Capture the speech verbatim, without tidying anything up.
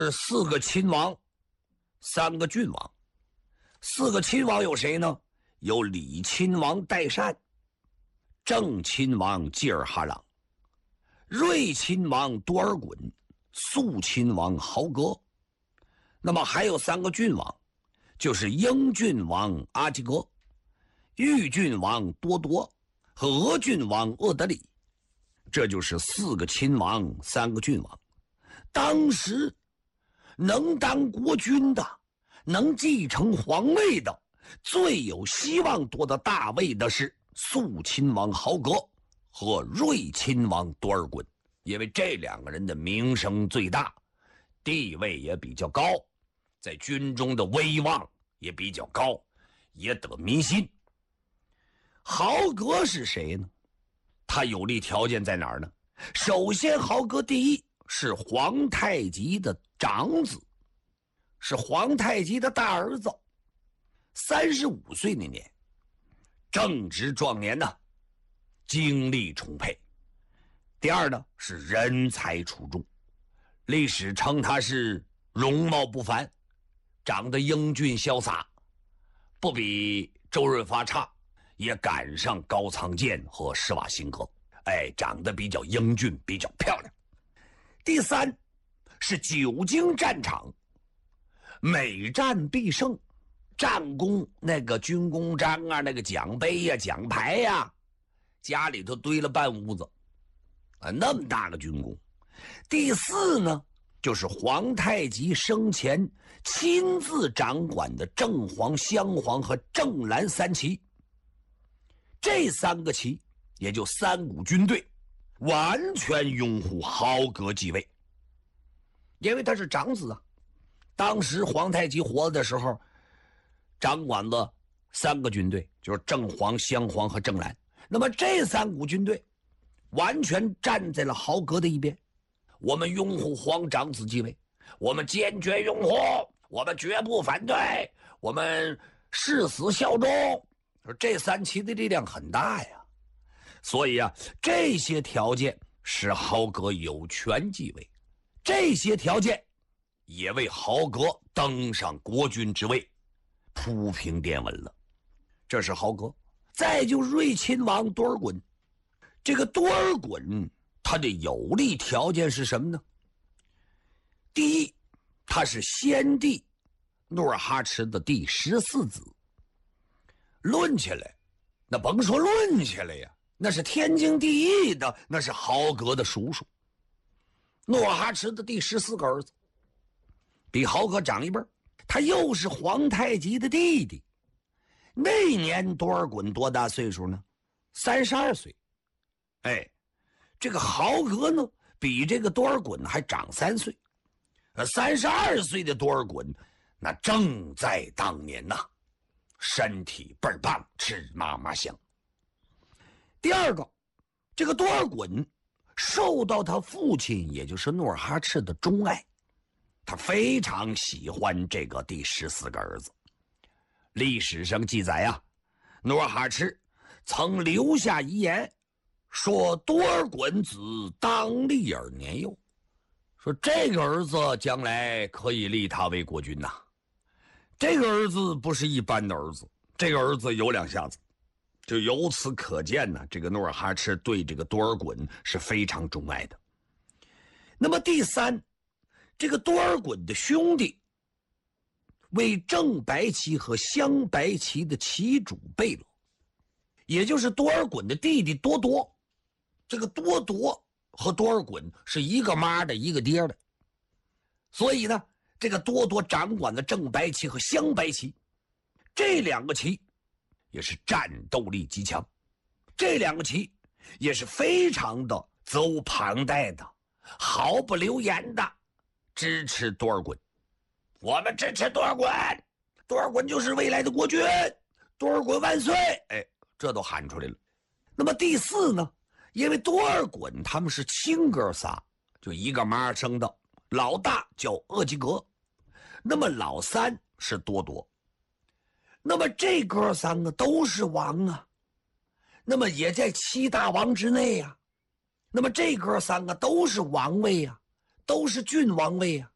是四个亲王，三个郡王。四个亲王有谁呢？有李亲王代善，郑亲王济尔哈朗，瑞亲王多尔衮，肃亲王豪格。那么还有三个郡王，就是英郡王阿济格、豫郡王多铎和俄郡王鄂德里。这就是四个亲王，三个郡王。当时能当国君的，能继承皇位的，最有希望夺得大位的是肃亲王豪格和瑞亲王多尔衮，因为这两个人的名声最大，地位也比较高，在军中的威望也比较高，也得民心。豪格是谁呢？他有利条件在哪儿呢？首先，豪格第一是皇太极的长子，是皇太极的大儿子，三十五岁那年，正值壮年呢，精力充沛。第二呢，是人才出众，历史称他是容貌不凡，长得英俊潇洒，不比周润发差，也赶上高仓健和施瓦辛格，哎，长得比较英俊，比较漂亮。第三是久经战场，每战必胜，战功那个军功章啊，那个奖杯呀、啊、奖牌呀、啊，家里头堆了半屋子啊，那么大个军功。第四呢，就是皇太极生前亲自掌管的正黄、镶黄和正蓝三旗。这三个旗，也就三股军队，完全拥护豪格继位，因为他是长子啊。当时皇太极活的时候，掌管了三个军队，就是正黄、镶黄和正蓝。那么这三股军队完全站在了豪格的一边，我们拥护皇长子继位，我们坚决拥护，我们绝不反对，我们誓死效忠。这三旗的力量很大呀，所以啊，这些条件使豪格有权继位，这些条件也为豪格登上国君之位铺平垫稳了。这是豪格。再就瑞亲王多尔衮，这个多尔衮他的有利条件是什么呢？第一，他是先帝努尔哈赤的第十四子，论起来，那甭说论起来呀，那是天经地义的，那是豪格的叔叔，努尔哈赤的第十四个儿子，比豪格长一辈，他又是皇太极的弟弟。那年多尔衮多大岁数呢？三十二岁。哎，这个豪格呢，比这个多尔衮还长三岁。三十二岁的多尔衮，那正在当年呐，身体倍儿棒，吃嘛嘛香。第二个，这个多尔衮受到他父亲，也就是努尔哈赤的钟爱，他非常喜欢这个第十四个儿子。历史上记载啊，努尔哈赤曾留下遗言，说多尔衮子当立而年幼，说这个儿子将来可以立他为国君呐、啊。这个儿子不是一般的儿子，这个儿子有两下子，就由此可见呢，这个努尔哈赤对这个多尔衮是非常钟爱的。那么第三，这个多尔衮的兄弟为正白旗和镶白旗的旗主贝勒，也就是多尔衮的弟弟多铎。这个多铎和多尔衮是一个妈的一个爹的，所以呢，这个多铎掌管的正白旗和镶白旗，这两个旗也是战斗力极强，这两个旗也是非常的责无旁贷的，毫不留言的支持多尔衮。我们支持多尔衮，多尔衮就是未来的国君，多尔衮万岁！哎，这都喊出来了。那么第四呢？因为多尔衮他们是亲哥仨，就一个妈生的，老大叫鄂济格，那么老三是多铎，那么这哥三个都是王啊，那么也在七大王之内啊，那么这哥三个都是王位啊，都是郡王位啊。